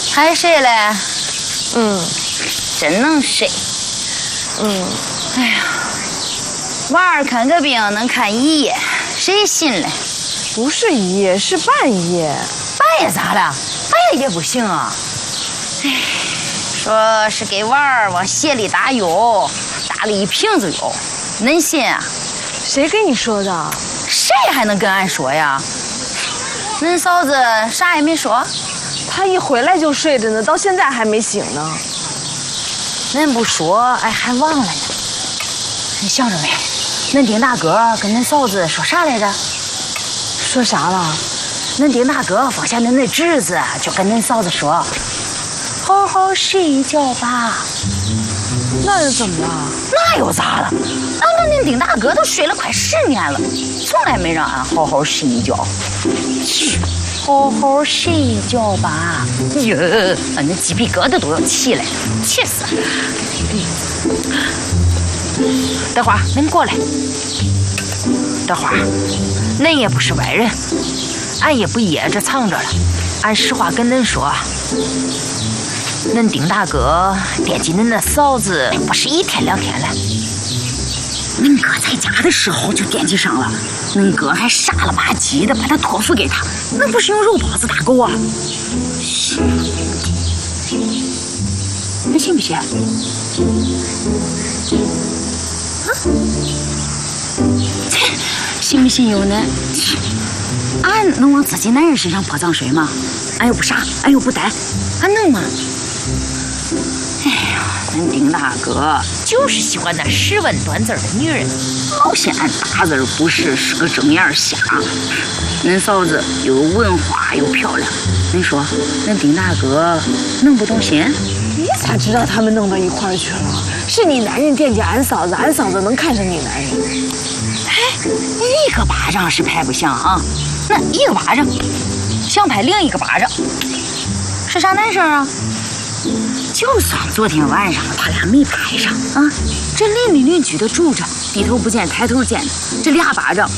还睡嘞？真能睡。哎呀，娃儿看个病能看一夜，谁信嘞？ 不是一夜，是半夜。 半夜咋了？半夜也不行啊。哎，说是给娃儿往鞋里打药，打了1瓶子药，恁信啊？ 谁跟你说的？ 谁还能跟俺说呀？恁嫂子啥也没说。 她一回来就睡着呢，到现在还没醒呢。 恁不说，哎，还忘了呢。你想着没？恁丁大哥跟恁嫂子说啥来着？ 说啥了？ 恁丁大哥放下恁那侄子，就跟恁嫂子说：“好好睡一觉吧。” 那又怎么了？ 那又咋了？俺跟恁丁大哥都睡了快10年了，从来没让俺好好睡一觉。好好睡一觉吧。哟，俺那鸡皮疙瘩都要起来了，气死了！德华，恁过来。德华，恁也不是外人，俺也不掖着藏着了。俺实话跟恁说，恁丁大哥惦记恁那嫂子不是1天2天了。恁哥在家的时候就惦记上了，恁哥还傻了吧唧的把他托付给他，那不是用肉包子打狗啊？你信不信？信不信由恁。俺能往自己男人身上泼脏水吗？俺又不傻，俺又不呆，俺能吗？哎呀，恁丁大哥就是喜欢那10问短字的女人，老嫌俺大字不识，是个睁眼瞎。恁嫂子又有文化又漂亮，恁说恁丁大哥能不动心？ 你咋知道他们弄到一块儿去了？是你男人惦记俺嫂子，俺嫂子能看上你男人。 哎，一个巴掌是拍不响啊，那一个巴掌想拍另一个巴掌，是啥难事啊？就算昨天晚上他俩没拍上啊，这邻里邻居的住着，低头不见抬头见，这2巴掌